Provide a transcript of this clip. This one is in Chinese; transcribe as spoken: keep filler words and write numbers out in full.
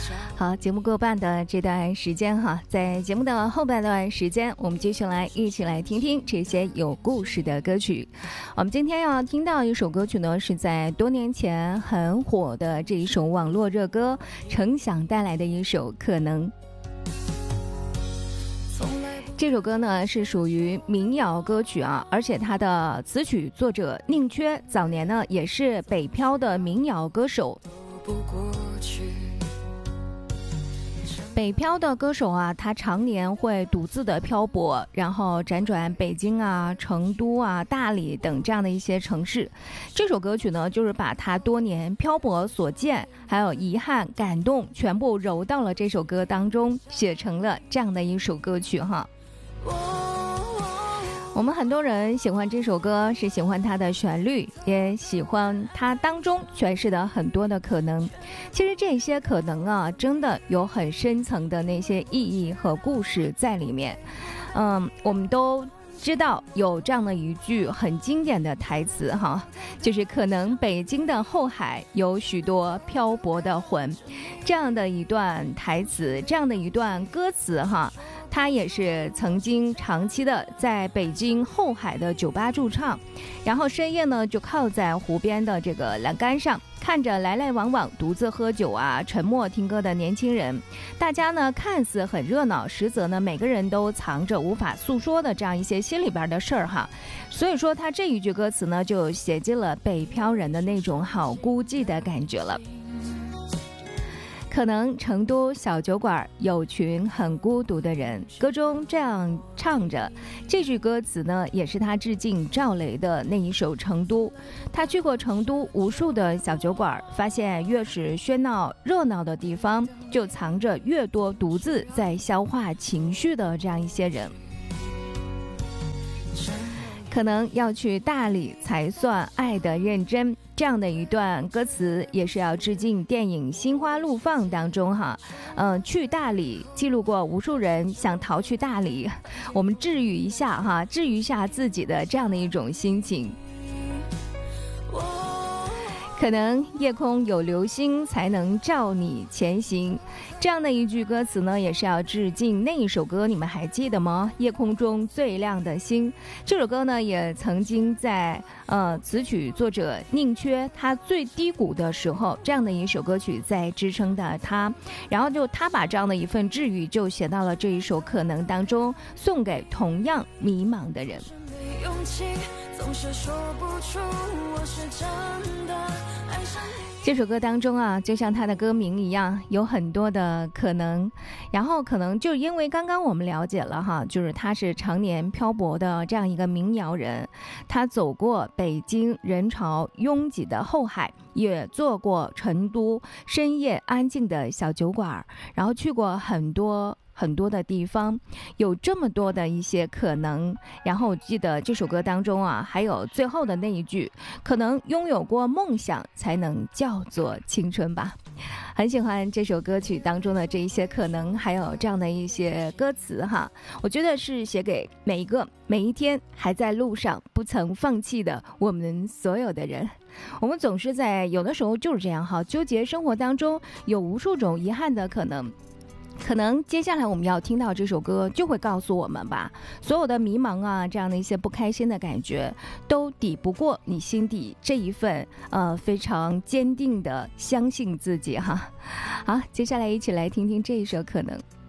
好，节目过半的这段时间哈，在节目的后半段时间，我们接下来一起来听听这些有故事的歌曲。我们今天要听到一首歌曲呢，是在多年前很火的这一首网络热歌程响带来的一首《可能》。这首歌呢是属于民谣歌曲啊，而且它的词曲作者宁缺早年呢也是北漂的民谣歌手。北漂的歌手啊，他常年会独自的漂泊，然后辗转北京啊、成都啊、大理等这样的一些城市。这首歌曲呢，就是把他多年漂泊所见，还有遗憾、感动，全部揉到了这首歌当中，写成了这样的一首歌曲哈。我们很多人喜欢这首歌，是喜欢它的旋律，也喜欢它当中诠释的很多的可能。其实这些可能啊，真的有很深层的那些意义和故事在里面。嗯，我们都知道有这样的一句很经典的台词哈，就是可能北京的后海有许多漂泊的魂。这样的一段台词，这样的一段歌词哈，他也是曾经长期的在北京后海的酒吧驻唱，然后深夜呢就靠在湖边的这个栏杆上，看着来来往往独自喝酒啊、沉默听歌的年轻人，大家呢看似很热闹，实则呢每个人都藏着无法诉说的这样一些心里边的事儿哈。所以说他这一句歌词呢，就写进了北漂人的那种好孤寂的感觉了。可能成都小酒馆有群很孤独的人，歌中这样唱着。这句歌词呢，也是他致敬赵雷的那一首《成都》。他去过成都无数的小酒馆，发现越是喧闹热闹的地方，就藏着越多独自在消化情绪的这样一些人。可能要去大理才算爱得认真，这样的一段歌词也是要致敬电影《心花怒放》当中哈，嗯、呃，去大理记录过无数人想逃去大理，我们治愈一下哈，治愈一下自己的这样的一种心情。可能夜空有流星才能照你前行，这样的一句歌词呢，也是要致敬那一首歌，你们还记得吗？夜空中最亮的星。这首歌呢，也曾经在呃词曲作者宁缺他最低谷的时候，这样的一首歌曲在支撑的他，然后就他把这样的一份治愈就写到了这一首可能当中，送给同样迷茫的人。总是说不出我是真的爱上你。这首歌当中啊，就像它的歌名一样，有很多的可能，然后可能就因为刚刚我们了解了哈，就是他是常年漂泊的这样一个民谣人，他走过北京人潮拥挤的后海，也坐过成都深夜安静的小酒馆，然后去过很多很多的地方，有这么多的一些可能。然后我记得这首歌当中啊，还有最后的那一句，可能拥有过梦想才能叫做青春吧。很喜欢这首歌曲当中的这一些可能，还有这样的一些歌词哈，我觉得是写给每一个每一天还在路上不曾放弃的我们所有的人。我们总是在有的时候就是这样哈，纠结生活当中有无数种遗憾的可能。可能接下来我们要听到这首歌就会告诉我们吧，所有的迷茫啊，这样的一些不开心的感觉都抵不过你心底这一份呃非常坚定的相信自己哈。好，接下来一起来听听这一首可能。